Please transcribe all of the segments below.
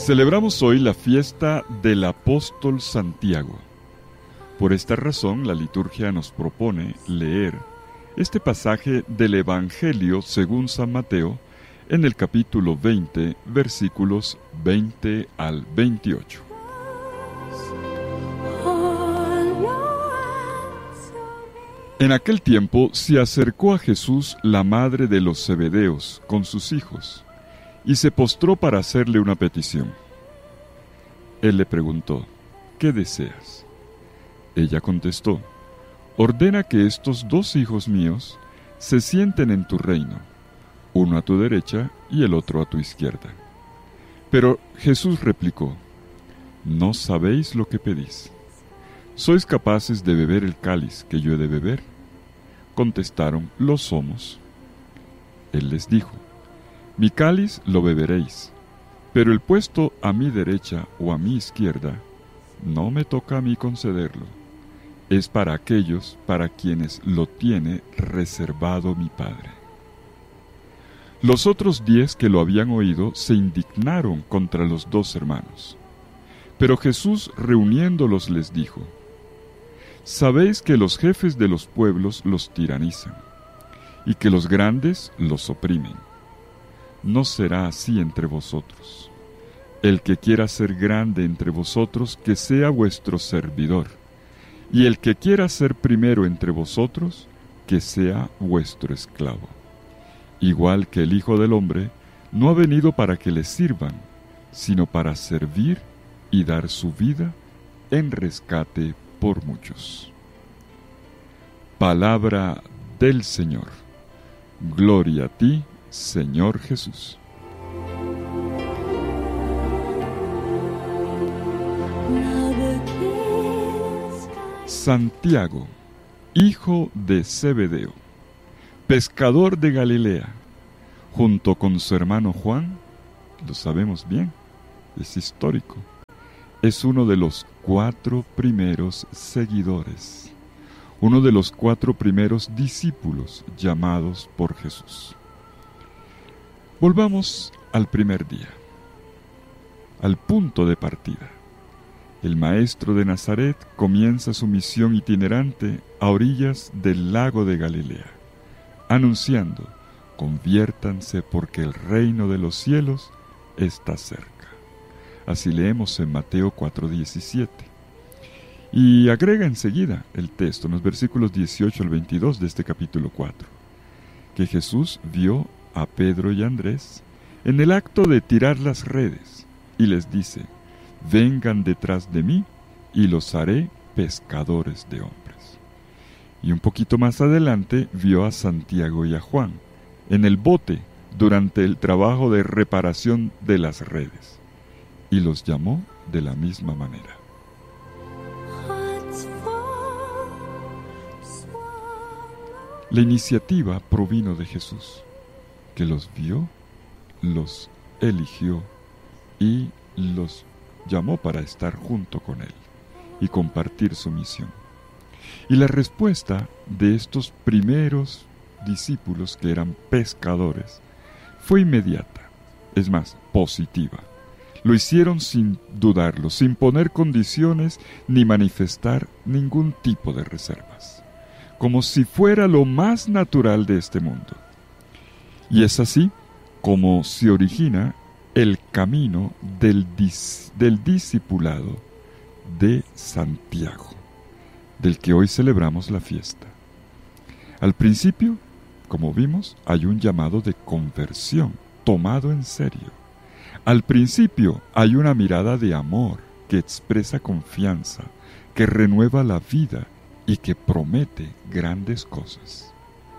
Celebramos hoy la fiesta del apóstol Santiago. Por esta razón, la liturgia nos propone leer este pasaje del Evangelio según San Mateo en el capítulo 20, versículos 20 al 28. En aquel tiempo se acercó a Jesús la madre de los Zebedeos con sus hijos, y se postró para hacerle una petición. Él le preguntó, ¿qué deseas? Ella contestó, ordena que estos dos hijos míos se sienten en tu reino, uno a tu derecha y el otro a tu izquierda. Pero Jesús replicó, no sabéis lo que pedís. ¿Sois capaces de beber el cáliz que yo he de beber? Contestaron, lo somos. Él les dijo, mi cáliz lo beberéis, pero el puesto a mi derecha o a mi izquierda no me toca a mí concederlo. Es para aquellos para quienes lo tiene reservado mi Padre. Los otros 10 que lo habían oído se indignaron contra los dos hermanos. Pero Jesús, reuniéndolos, les dijo, sabéis que los jefes de los pueblos los tiranizan, y que los grandes los oprimen. No será así entre vosotros. El que quiera ser grande entre vosotros, que sea vuestro servidor, y el que quiera ser primero entre vosotros, que sea vuestro esclavo. Igual que el Hijo del Hombre no ha venido para que le sirvan, sino para servir y dar su vida en rescate por muchos. Palabra del Señor. Gloria a ti, Señor Jesús. Santiago, hijo de Zebedeo, pescador de Galilea, junto con su hermano Juan, lo sabemos bien, es histórico, es uno de los 4 primeros seguidores, uno de los 4 primeros discípulos llamados por Jesús. Volvamos al primer día, al punto de partida. El maestro de Nazaret comienza su misión itinerante a orillas del lago de Galilea, anunciando, conviértanse porque el reino de los cielos está cerca. Así leemos en Mateo 4:17. Y agrega enseguida el texto en los versículos 18 al 22 de este capítulo 4, que Jesús vio a Pedro y Andrés en el acto de tirar las redes y les dice, vengan detrás de mí y los haré pescadores de hombres. Y un poquito más adelante vio a Santiago y a Juan en el bote durante el trabajo de reparación de las redes y los llamó de la misma manera. La iniciativa provino de Jesús, que los vio, los eligió y los llamó para estar junto con él y compartir su misión. Y la respuesta de estos primeros discípulos, que eran pescadores, fue inmediata, es más, positiva. Lo hicieron sin dudarlo, sin poner condiciones ni manifestar ningún tipo de reservas, como si fuera lo más natural de este mundo. Y es así como se origina el camino del discipulado de Santiago, del que hoy celebramos la fiesta. Al principio, como vimos, hay un llamado de conversión, tomado en serio. Al principio hay una mirada de amor que expresa confianza, que renueva la vida y que promete grandes cosas.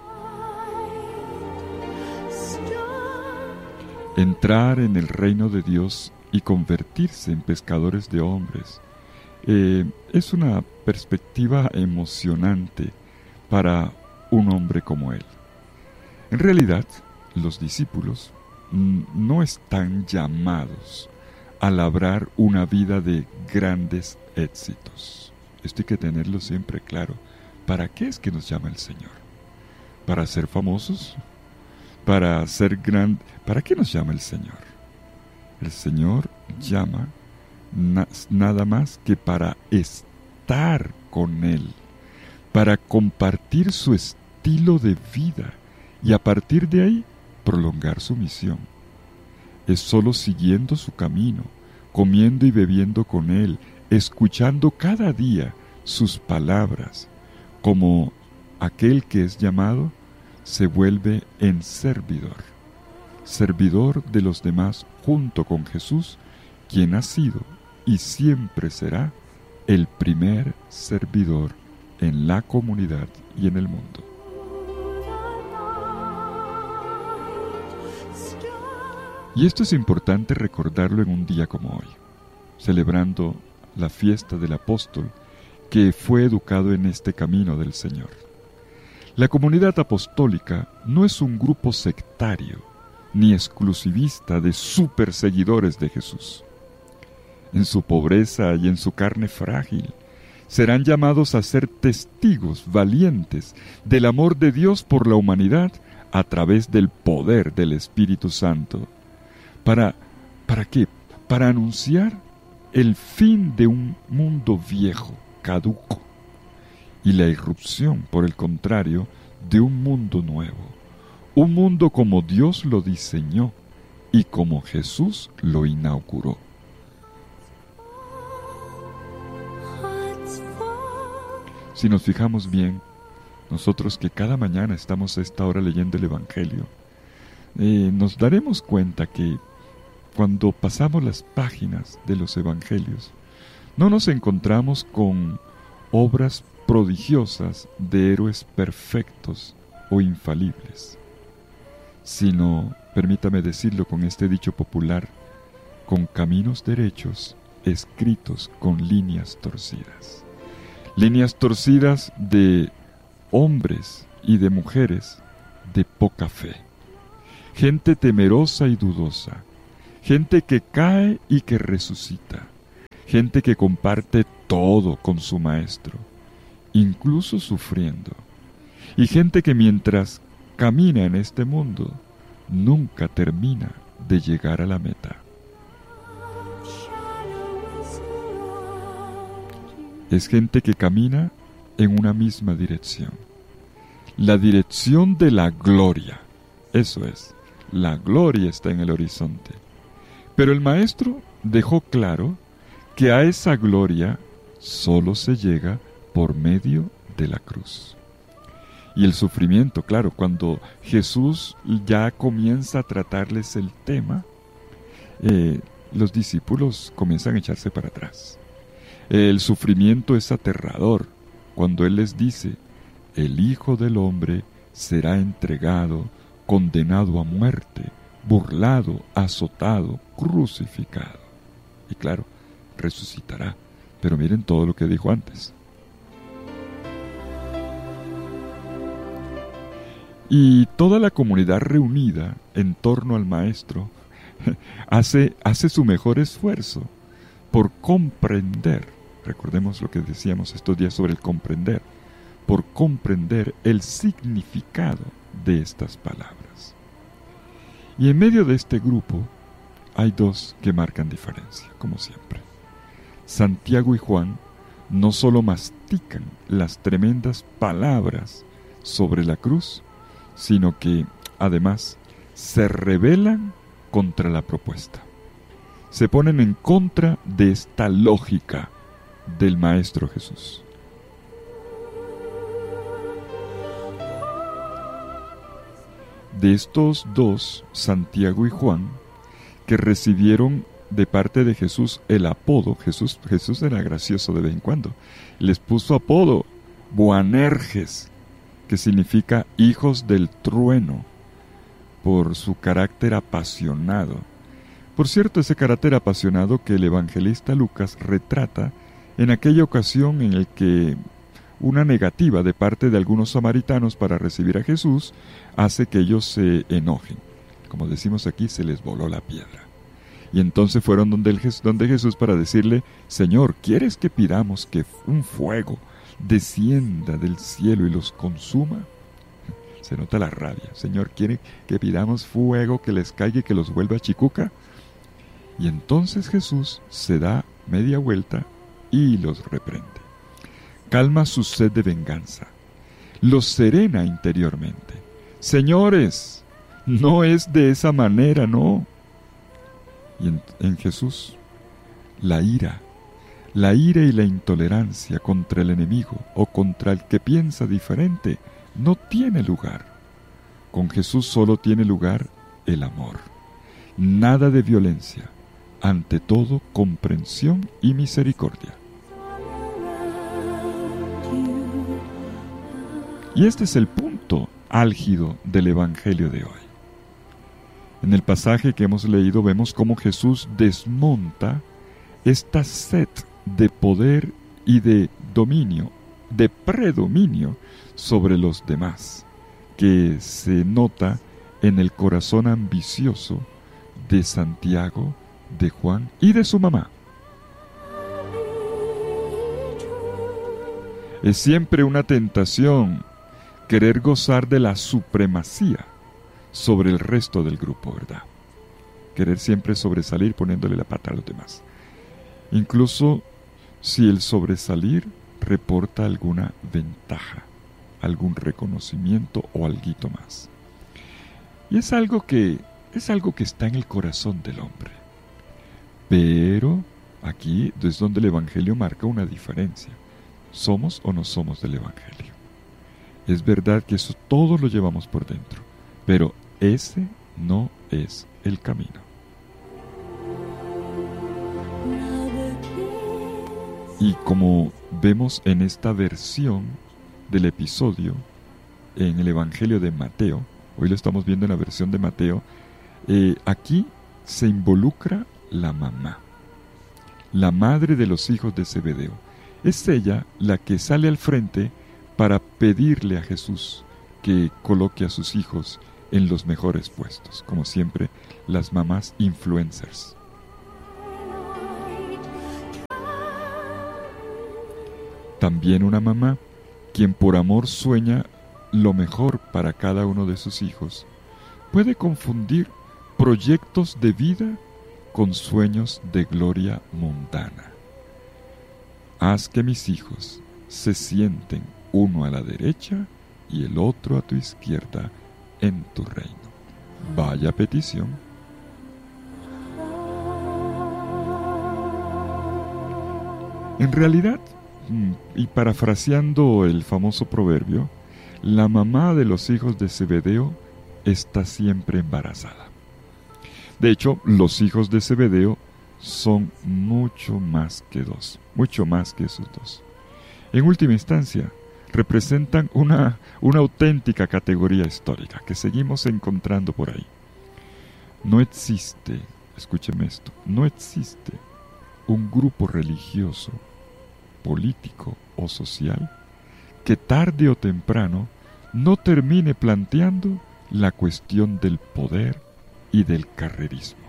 Entrar en el reino de Dios y convertirse en pescadores de hombres es una perspectiva emocionante para un hombre como él. En realidad, los discípulos no están llamados a labrar una vida de grandes éxitos. Esto hay que tenerlo siempre claro. ¿Para qué es que nos llama el Señor? ¿Para ser famosos? ¿Para ser grandes? ¿Para qué nos llama el Señor? El Señor llama nada más que para estar con Él, para compartir su estilo de vida y a partir de ahí prolongar su misión. Es solo siguiendo su camino, comiendo y bebiendo con Él, escuchando cada día sus palabras, como aquel que es llamado se vuelve en servidor, servidor de los demás junto con Jesús, quien ha sido y siempre será el primer servidor en la comunidad y en el mundo. Y esto es importante recordarlo en un día como hoy, celebrando la fiesta del apóstol que fue educado en este camino del Señor. La comunidad apostólica no es un grupo sectario ni exclusivista de superseguidores de Jesús. En su pobreza y en su carne frágil, serán llamados a ser testigos valientes del amor de Dios por la humanidad a través del poder del Espíritu Santo. ¿Para qué? Para anunciar el fin de un mundo viejo, caduco, y la irrupción, por el contrario, de un mundo nuevo, un mundo como Dios lo diseñó y como Jesús lo inauguró. Si nos fijamos bien, nosotros que cada mañana estamos a esta hora leyendo el Evangelio, nos daremos cuenta que cuando pasamos las páginas de los Evangelios, no nos encontramos con obras prodigiosas de héroes perfectos o infalibles, sino, permítame decirlo con este dicho popular, con caminos derechos escritos con líneas torcidas. Líneas torcidas de hombres y de mujeres de poca fe. Gente temerosa y dudosa. Gente que cae y que resucita. Gente que comparte todo con su maestro, incluso sufriendo. Y gente que mientras camina en este mundo, nunca termina de llegar a la meta. Es gente que camina en una misma dirección. La dirección de la gloria. Eso es, la gloria está en el horizonte. Pero el Maestro dejó claro que a esa gloria solo se llega por medio de la cruz. Y el sufrimiento, claro, cuando Jesús ya comienza a tratarles el tema, los discípulos comienzan a echarse para atrás. El sufrimiento es aterrador cuando Él les dice: el Hijo del Hombre será entregado, condenado a muerte, burlado, azotado, crucificado. Y claro, resucitará. Pero miren todo lo que dijo antes. Y toda la comunidad reunida en torno al Maestro hace su mejor esfuerzo por comprender, recordemos lo que decíamos estos días sobre el comprender, por comprender el significado de estas palabras. Y en medio de este grupo hay dos que marcan diferencia, como siempre. Santiago y Juan no solo mastican las tremendas palabras sobre la cruz, sino que, además, se rebelan contra la propuesta. Se ponen en contra de esta lógica del Maestro Jesús. De estos dos, Santiago y Juan, que recibieron de parte de Jesús el apodo, Jesús era gracioso de vez en cuando, les puso apodo, Boanerges, que significa hijos del trueno, por su carácter apasionado. Por cierto, ese carácter apasionado que el evangelista Lucas retrata en aquella ocasión en el que una negativa de parte de algunos samaritanos para recibir a Jesús hace que ellos se enojen. Como decimos aquí, se les voló la piedra. Y entonces fueron donde Jesús para decirle: Señor, ¿quieres que pidamos que un fuego descienda del cielo y los consuma? Se nota la rabia. Señor, ¿quiere que pidamos fuego que les caiga y que los vuelva chicuca? Y entonces Jesús se da media vuelta y los reprende. Calma su sed de venganza. Los serena interiormente. Señores, no es de esa manera, no. Y en Jesús, la ira y la intolerancia contra el enemigo o contra el que piensa diferente no tiene lugar. Con Jesús solo tiene lugar el amor. Nada de violencia. Ante todo, comprensión y misericordia. Y este es el punto álgido del Evangelio de hoy. En el pasaje que hemos leído vemos cómo Jesús desmonta esta sed de poder y de dominio, de predominio sobre los demás, que se nota en el corazón ambicioso de Santiago, de Juan y de su mamá. Es siempre una tentación querer gozar de la supremacía sobre el resto del grupo, ¿verdad? Querer siempre sobresalir poniéndole la pata a los demás. Incluso si el sobresalir reporta alguna ventaja, algún reconocimiento o alguito más. Y es algo que está en el corazón del hombre. Pero aquí es donde el Evangelio marca una diferencia. ¿Somos o no somos del Evangelio? Es verdad que eso todos lo llevamos por dentro, pero ese no es el camino. Y como vemos en esta versión del episodio, en el Evangelio de Mateo, hoy lo estamos viendo en la versión de Mateo, aquí se involucra la mamá, la madre de los hijos de Zebedeo. Es ella la que sale al frente para pedirle a Jesús que coloque a sus hijos en los mejores puestos, como siempre, las mamás influencers. También una mamá, quien por amor sueña lo mejor para cada uno de sus hijos, puede confundir proyectos de vida con sueños de gloria mundana. Haz que mis hijos se sienten uno a la derecha y el otro a tu izquierda en tu reino. Vaya petición. En realidad, y parafraseando el famoso proverbio, la mamá de los hijos de Zebedeo está siempre embarazada. De hecho, los hijos de Zebedeo son mucho más que esos dos. En última instancia, representan una auténtica categoría histórica que seguimos encontrando por ahí. No existe, escúcheme esto, no existe un grupo religioso, político o social que tarde o temprano no termine planteando la cuestión del poder y del carrerismo.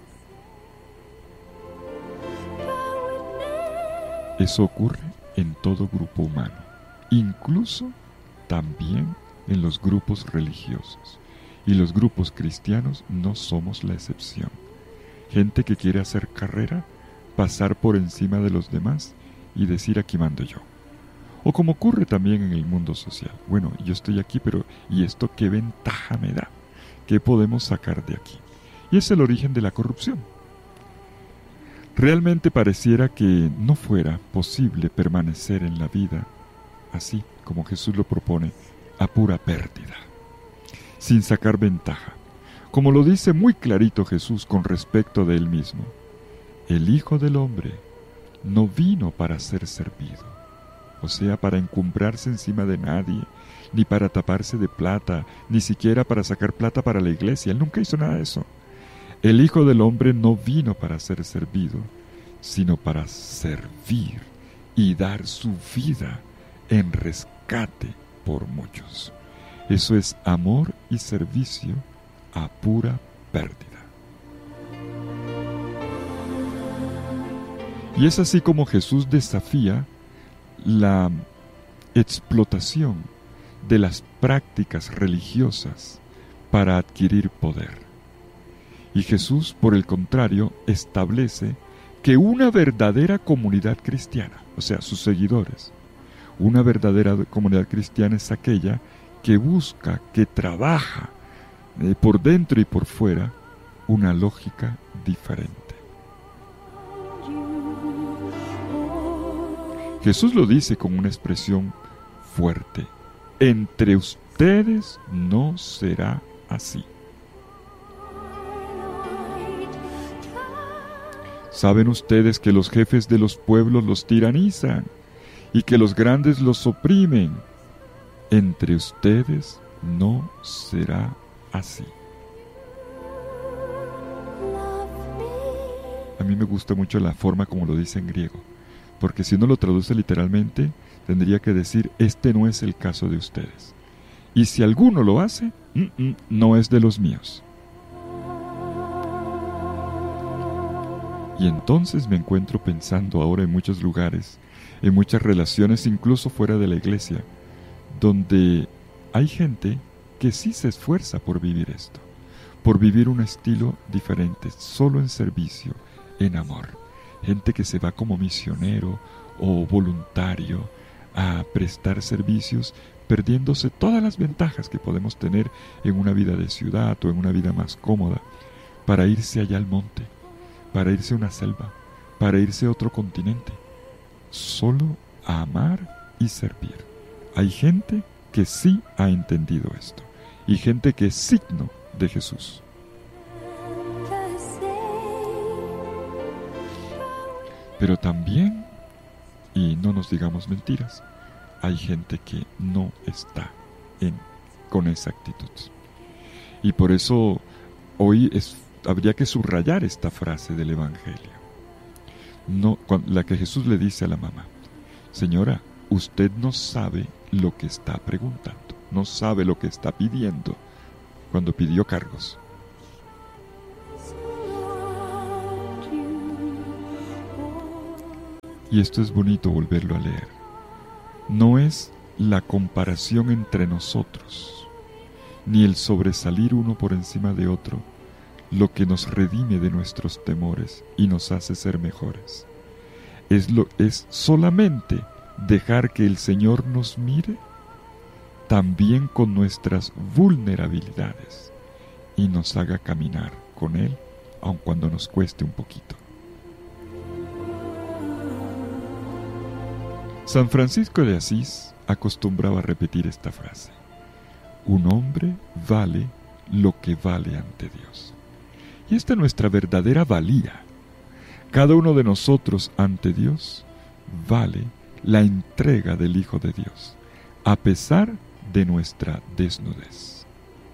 Eso ocurre en todo grupo humano, incluso también en los grupos religiosos. Y los grupos cristianos no somos la excepción. Gente que quiere hacer carrera, pasar por encima de los demás y decir aquí mando yo. O como ocurre también en el mundo social. Bueno, yo estoy aquí, pero ¿y esto qué ventaja me da? ¿Qué podemos sacar de aquí? Y es el origen de la corrupción. Realmente pareciera que no fuera posible permanecer en la vida así como Jesús lo propone, a pura pérdida, sin sacar ventaja. Como lo dice muy clarito Jesús con respecto de él mismo, el Hijo del Hombre no vino para ser servido, o sea, para encumbrarse encima de nadie, ni para taparse de plata, ni siquiera para sacar plata para la iglesia. Él nunca hizo nada de eso. El Hijo del Hombre no vino para ser servido, sino para servir y dar su vida en rescate por muchos. Eso es amor y servicio a pura pérdida. Y es así como Jesús desafía la explotación de las prácticas religiosas para adquirir poder. Y Jesús, por el contrario, establece que una verdadera comunidad cristiana, o sea, sus seguidores, una verdadera comunidad cristiana es aquella que busca, que trabaja por dentro y por fuera una lógica diferente. Jesús lo dice con una expresión fuerte: entre ustedes no será así. ¿Saben ustedes que los jefes de los pueblos los tiranizan y que los grandes los oprimen? Entre ustedes no será así. A mí me gusta mucho la forma como lo dice en griego, porque si uno lo traduce literalmente, tendría que decir: este no es el caso de ustedes. Y si alguno lo hace, no es de los míos. Y entonces me encuentro pensando ahora en muchos lugares, en muchas relaciones, incluso fuera de la iglesia, donde hay gente que sí se esfuerza por vivir esto, por vivir un estilo diferente, solo en servicio, en amor. Gente que se va como misionero o voluntario a prestar servicios, perdiéndose todas las ventajas que podemos tener en una vida de ciudad o en una vida más cómoda, para irse allá al monte, para irse a una selva, para irse a otro continente, solo a amar y servir. Hay gente que sí ha entendido esto, y gente que es signo de Jesús. Pero también, y no nos digamos mentiras, hay gente que no está con esa actitud. Y por eso hoy habría que subrayar esta frase del Evangelio. La que Jesús le dice a la mamá: señora, usted no sabe lo que está preguntando, no sabe lo que está pidiendo, cuando pidió cargos. Y esto es bonito volverlo a leer. No es la comparación entre nosotros, ni el sobresalir uno por encima de otro, lo que nos redime de nuestros temores y nos hace ser mejores. Es solamente dejar que el Señor nos mire también con nuestras vulnerabilidades y nos haga caminar con Él, aun cuando nos cueste un poquito. San Francisco de Asís acostumbraba a repetir esta frase: un hombre vale lo que vale ante Dios. Y esta es nuestra verdadera valía. Cada uno de nosotros ante Dios vale la entrega del Hijo de Dios, a pesar de nuestra desnudez.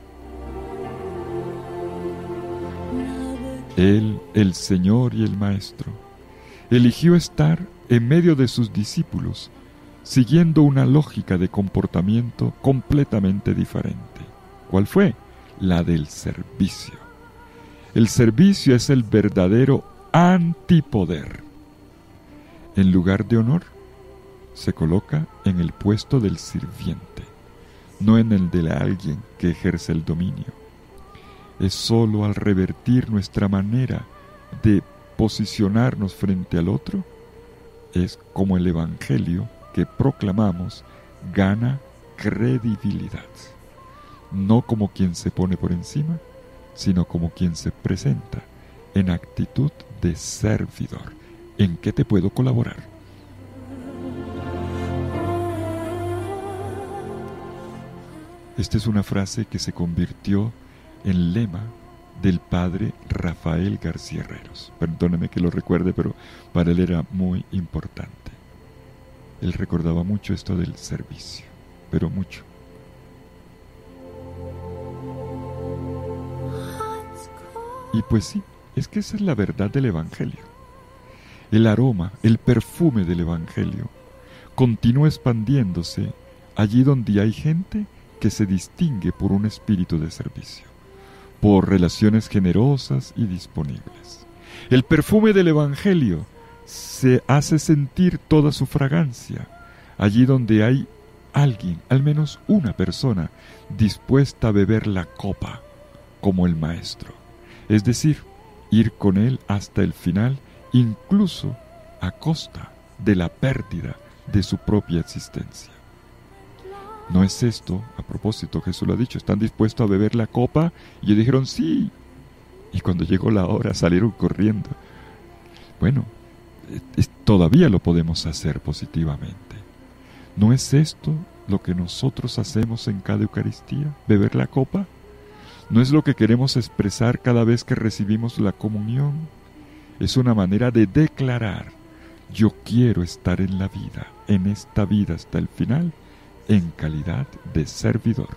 Él, el Señor y el Maestro, eligió estar en medio de sus discípulos, siguiendo una lógica de comportamiento completamente diferente. ¿Cuál fue? La del servicio. El servicio es el verdadero antipoder. En lugar de honor, se coloca en el puesto del sirviente, no en el de alguien que ejerce el dominio. Es sólo al revertir nuestra manera de posicionarnos frente al otro, es como el Evangelio que proclamamos gana credibilidad. No como quien se pone por encima, sino como quien se presenta en actitud de servidor. ¿En qué te puedo colaborar? Esta es una frase que se convirtió en lema del padre Rafael García Herreros. Perdóneme que lo recuerde, pero para él era muy importante. Él recordaba mucho esto del servicio, pero mucho. Y pues sí, es que esa es la verdad del Evangelio. El aroma, el perfume del Evangelio continúa expandiéndose allí donde hay gente que se distingue por un espíritu de servicio, por relaciones generosas y disponibles. El perfume del Evangelio se hace sentir toda su fragancia allí donde hay alguien, al menos una persona, dispuesta a beber la copa como el Maestro. es decir, ir con Él hasta el final, incluso a costa de la pérdida de su propia existencia. ¿No es esto? A propósito, Jesús lo ha dicho, ¿están dispuestos a beber la copa? Y ellos dijeron sí. Y cuando llegó la hora salieron corriendo. Bueno, todavía lo podemos hacer positivamente. ¿No es esto lo que nosotros hacemos en cada Eucaristía? ¿Beber la copa? ¿No es lo que queremos expresar cada vez que recibimos la comunión? Es una manera de declarar: yo quiero estar en la vida, en esta vida hasta el final, en calidad de servidor.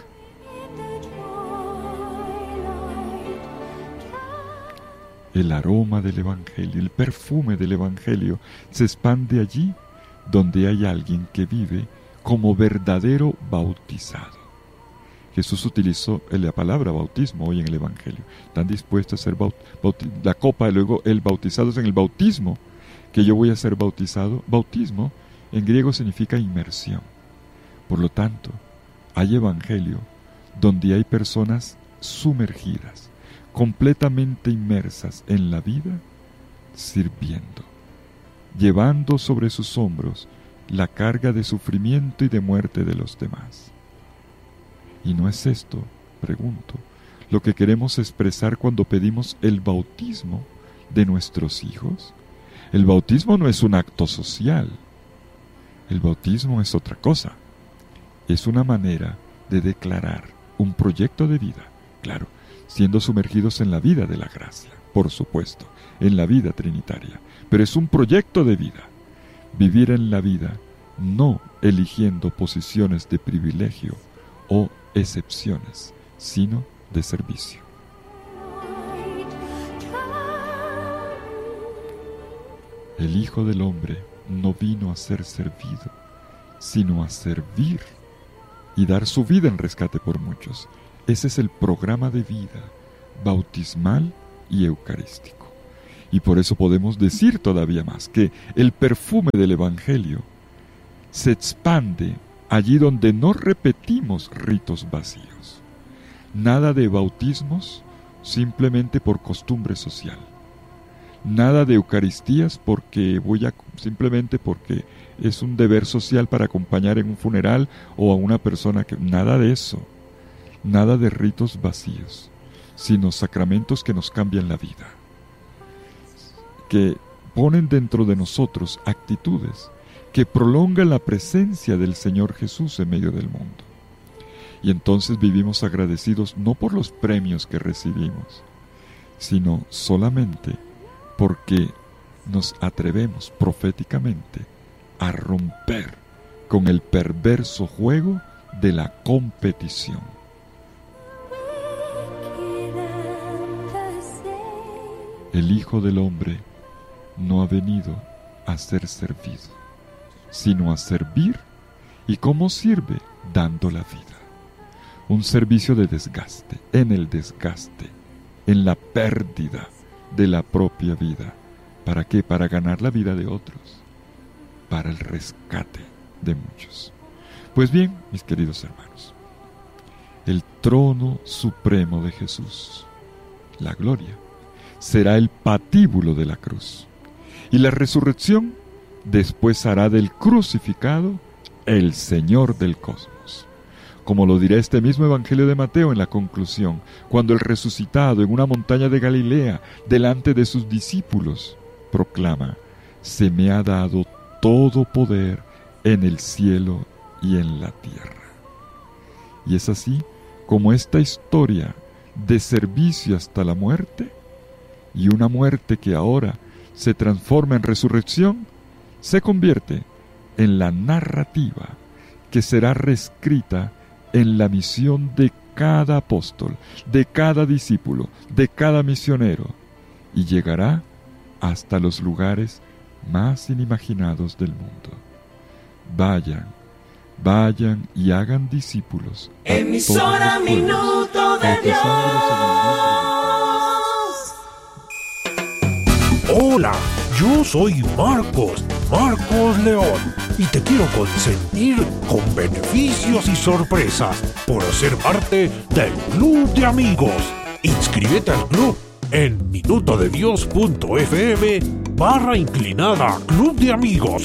El aroma del Evangelio, el perfume del Evangelio se expande allí donde hay alguien que vive como verdadero bautizado. Jesús utilizó la palabra bautismo hoy en el Evangelio. Están dispuestos a ser la copa y luego el bautizados en el bautismo, que yo voy a ser bautizado. Bautismo en griego significa inmersión. Por lo tanto, hay Evangelio donde hay personas sumergidas, completamente inmersas en la vida, sirviendo, llevando sobre sus hombros la carga de sufrimiento y de muerte de los demás. ¿Y no es esto, pregunto, lo que queremos expresar cuando pedimos el bautismo de nuestros hijos? El bautismo no es un acto social. El bautismo es otra cosa. Es una manera de declarar un proyecto de vida, claro, siendo sumergidos en la vida de la gracia, por supuesto, en la vida trinitaria. Pero es un proyecto de vida. Vivir en la vida no eligiendo posiciones de privilegio o excepciones, sino de servicio. El Hijo del Hombre no vino a ser servido, sino a servir y dar su vida en rescate por muchos. Ese es el programa de vida bautismal y eucarístico. Y por eso podemos decir todavía más que el perfume del Evangelio se expande allí donde no repetimos ritos vacíos. Nada de bautismos simplemente por costumbre social. Nada de Eucaristías simplemente porque es un deber social para acompañar en un funeral o a una persona que... Nada de eso. Nada de ritos vacíos, sino sacramentos que nos cambian la vida, que ponen dentro de nosotros actitudes que prolongan la presencia del Señor Jesús en medio del mundo. Y entonces vivimos agradecidos no por los premios que recibimos, sino solamente porque nos atrevemos proféticamente a romper con el perverso juego de la competición. El Hijo del Hombre no ha venido a ser servido, sino a servir. ¿Y cómo sirve? Dando la vida. Un servicio de desgaste, en la pérdida de la propia vida. ¿Para qué? Para ganar la vida de otros, para el rescate de muchos. Pues bien, mis queridos hermanos, el trono supremo de Jesús, la gloria, será el patíbulo de la cruz. Y la resurrección después hará del crucificado el Señor del cosmos. Como lo dirá este mismo Evangelio de Mateo en la conclusión, cuando el resucitado en una montaña de Galilea, delante de sus discípulos, proclama: se me ha dado todo poder en el cielo y en la tierra. Y es así como esta historia de servicio hasta la muerte, y una muerte que ahora se transforma en resurrección, se convierte en la narrativa que será reescrita en la misión de cada apóstol, de cada discípulo, de cada misionero, y llegará hasta los lugares más inimaginados del mundo. Vayan y hagan discípulos. Emisora Minuto de Dios. Hola, yo soy Marcos León, y te quiero consentir con beneficios y sorpresas por ser parte del Club de Amigos. Inscríbete al club en minutodedios.fm/inclinada Club de Amigos.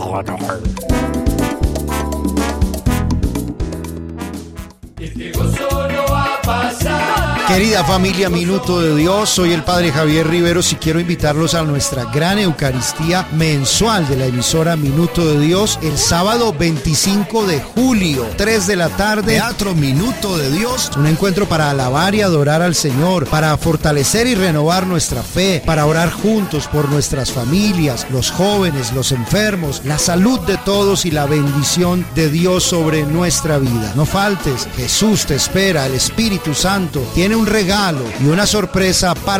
Querida familia Minuto de Dios, soy el Padre Javier Riveros y quiero invitarlos a nuestra gran Eucaristía mensual de la emisora Minuto de Dios el sábado 25 de julio, 3 de la tarde, Teatro Minuto de Dios. Un encuentro para alabar y adorar al Señor, para fortalecer y renovar nuestra fe, para orar juntos por nuestras familias, los jóvenes, los enfermos, la salud de todos y la bendición de Dios sobre nuestra vida. No faltes, Jesús te espera, el Espíritu Santo tiene un regalo y una sorpresa para